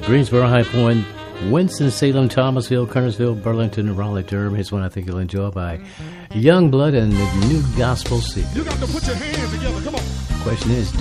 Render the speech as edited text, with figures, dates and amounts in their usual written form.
Greensboro, High Point, Winston-Salem, Thomasville, Kernersville, Burlington, Raleigh-Durham. Here's one I think you'll enjoy by Youngblood and the New Gospel Seekers. You got to put your hands together. Come on. Question is,